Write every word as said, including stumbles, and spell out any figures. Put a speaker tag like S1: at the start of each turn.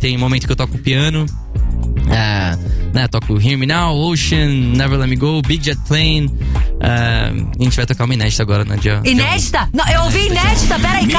S1: tem momento que eu toco piano. É, né, toco Hear Me Now, Ocean, Never Let Me Go, Big Jet Plane. É, a gente vai tocar uma inédita agora, né? Dia,
S2: inédita? Dia... Não, eu ouvi inédita, peraí.